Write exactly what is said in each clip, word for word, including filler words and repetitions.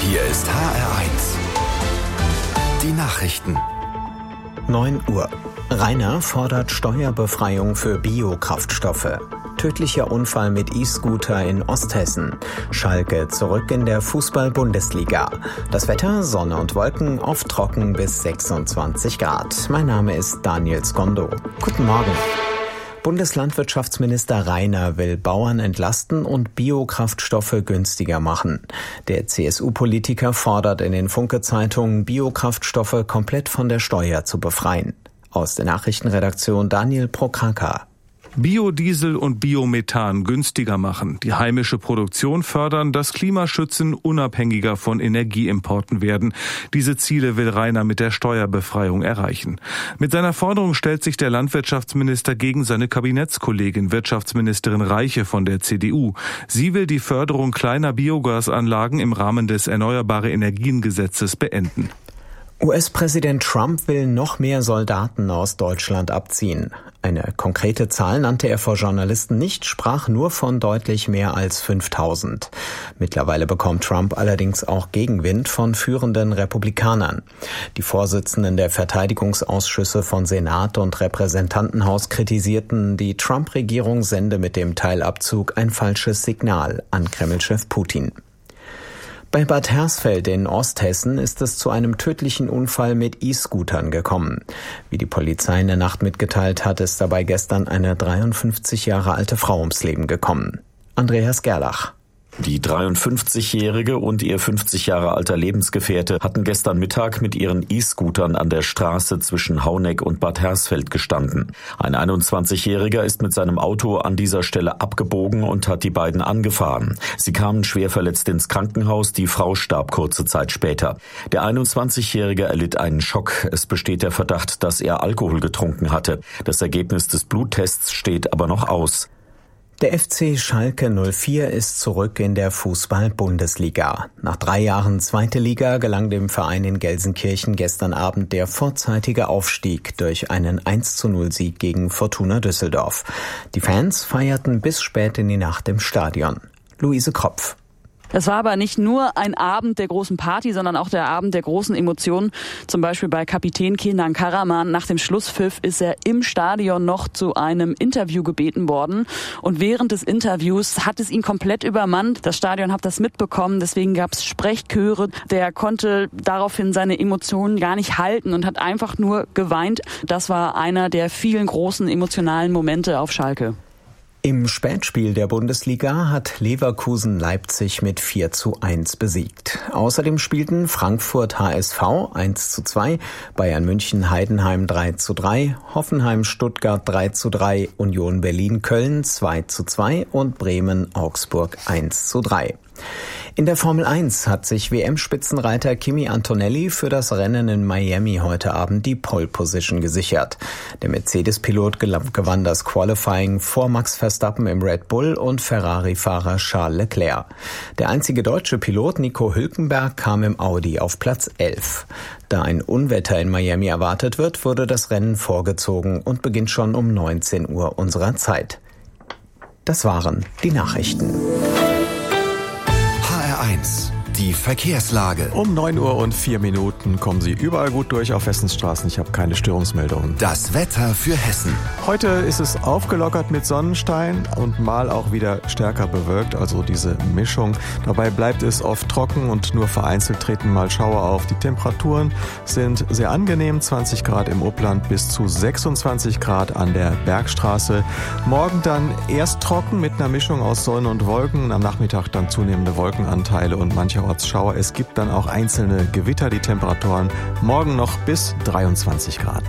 Hier ist H R eins. Die Nachrichten. neun Uhr. Rainer fordert Steuerbefreiung für Biokraftstoffe. Tödlicher Unfall mit E-Scooter in Osthessen. Schalke zurück in der Fußball-Bundesliga. Das Wetter, Sonne und Wolken, oft trocken bis sechsundzwanzig Grad. Mein Name ist Daniel Skondo. Guten Morgen. Bundeslandwirtschaftsminister Rainer will Bauern entlasten und Biokraftstoffe günstiger machen. Der C S U-Politiker fordert in den Funke-Zeitungen, Biokraftstoffe komplett von der Steuer zu befreien. Aus der Nachrichtenredaktion Daniel Prokraka. Biodiesel und Biomethan günstiger machen, die heimische Produktion fördern, das Klima schützen, unabhängiger von Energieimporten werden. Diese Ziele will Rainer mit der Steuerbefreiung erreichen. Mit seiner Forderung stellt sich der Landwirtschaftsminister gegen seine Kabinettskollegin Wirtschaftsministerin Reiche von der C D U. Sie will die Förderung kleiner Biogasanlagen im Rahmen des Erneuerbare Energien Gesetzes beenden. U S-Präsident Trump will noch mehr Soldaten aus Deutschland abziehen. Eine konkrete Zahl nannte er vor Journalisten nicht, sprach nur von deutlich mehr als fünftausend. Mittlerweile bekommt Trump allerdings auch Gegenwind von führenden Republikanern. Die Vorsitzenden der Verteidigungsausschüsse von Senat und Repräsentantenhaus kritisierten, die Trump-Regierung sende mit dem Teilabzug ein falsches Signal an Kreml-Chef Putin. Bei Bad Hersfeld in Osthessen ist es zu einem tödlichen Unfall mit E-Scootern gekommen. Wie die Polizei in der Nacht mitgeteilt hat, ist dabei gestern eine dreiundfünfzig Jahre alte Frau ums Leben gekommen. Andreas Gerlach. Die dreiundfünfzigjährige und ihr fünfzig Jahre alter Lebensgefährte hatten gestern Mittag mit ihren E-Scootern an der Straße zwischen Hauneck und Bad Hersfeld gestanden. Ein einundzwanzigjähriger ist mit seinem Auto an dieser Stelle abgebogen und hat die beiden angefahren. Sie kamen schwer verletzt ins Krankenhaus, die Frau starb kurze Zeit später. Der einundzwanzigjährige erlitt einen Schock. Es besteht der Verdacht, dass er Alkohol getrunken hatte. Das Ergebnis des Bluttests steht aber noch aus. Der F C Schalke null vier ist zurück in der Fußball-Bundesliga. Nach drei Jahren zweite Liga gelang dem Verein in Gelsenkirchen gestern Abend der vorzeitige Aufstieg durch einen eins zu null Sieg gegen Fortuna Düsseldorf. Die Fans feierten bis spät in die Nacht im Stadion. Luise Kropf. Es war aber nicht nur ein Abend der großen Party, sondern auch der Abend der großen Emotionen. Zum Beispiel bei Kapitän Kenan Karaman. Nach dem Schlusspfiff ist er im Stadion noch zu einem Interview gebeten worden. Und während des Interviews hat es ihn komplett übermannt. Das Stadion hat das mitbekommen, deswegen gab es Sprechchöre. Der konnte daraufhin seine Emotionen gar nicht halten und hat einfach nur geweint. Das war einer der vielen großen emotionalen Momente auf Schalke. Im Spätspiel der Bundesliga hat Leverkusen Leipzig mit vier zu eins besiegt. Außerdem spielten Frankfurt H S V eins zu zwei, Bayern München Heidenheim drei zu drei, Hoffenheim Stuttgart drei zu drei, Union Berlin Köln zwei zu zwei und Bremen Augsburg eins zu drei. In der Formel eins hat sich W M-Spitzenreiter Kimi Antonelli für das Rennen in Miami heute Abend die Pole Position gesichert. Der Mercedes-Pilot gewann das Qualifying vor Max Verstappen im Red Bull und Ferrari-Fahrer Charles Leclerc. Der einzige deutsche Pilot Nico Hülkenberg kam im Audi auf Platz elf. Da ein Unwetter in Miami erwartet wird, wurde das Rennen vorgezogen und beginnt schon um neunzehn Uhr unserer Zeit. Das waren die Nachrichten. eins. Die Verkehrslage. Um neun Uhr und vier Minuten kommen Sie überall gut durch auf Hessens Straßen. Ich habe keine Störungsmeldungen. Das Wetter für Hessen. Heute ist es aufgelockert mit Sonnenschein und mal auch wieder stärker bewölkt, also diese Mischung. Dabei bleibt es oft trocken und nur vereinzelt treten mal Schauer auf. Die Temperaturen sind sehr angenehm, zwanzig Grad im Upland bis zu sechsundzwanzig Grad an der Bergstraße. Morgen dann erst trocken mit einer Mischung aus Sonne und Wolken, am Nachmittag dann zunehmende Wolkenanteile und mancherorts Schauer. Es gibt dann auch einzelne Gewitter. Die Temperaturen morgen noch bis dreiundzwanzig Grad.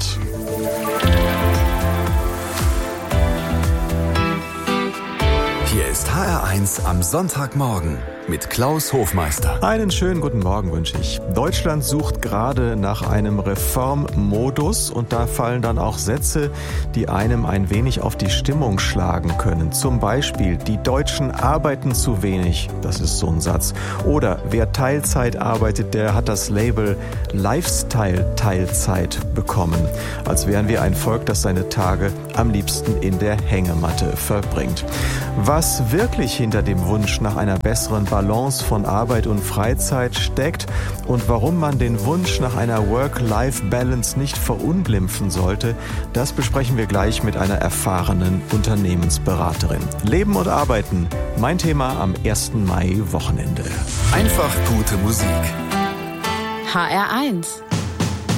Hier ist H R eins am Sonntagmorgen mit Klaus Hofmeister. Einen schönen guten Morgen wünsche ich. Deutschland sucht gerade nach einem Reformmodus und da fallen dann auch Sätze, die einem ein wenig auf die Stimmung schlagen können. Zum Beispiel, die Deutschen arbeiten zu wenig. Das ist so ein Satz. Oder wer Teilzeit arbeitet, der hat das Label Lifestyle-Teilzeit bekommen. Als wären wir ein Volk, das seine Tage am liebsten in der Hängematte verbringt. Was wirklich hinter dem Wunsch nach einer besseren Balance von Arbeit und Freizeit steckt und warum man den Wunsch nach einer Work-Life-Balance nicht verunglimpfen sollte, das besprechen wir gleich mit einer erfahrenen Unternehmensberaterin. Leben und Arbeiten, mein Thema am ersten Mai Wochenende. Einfach gute Musik. H R eins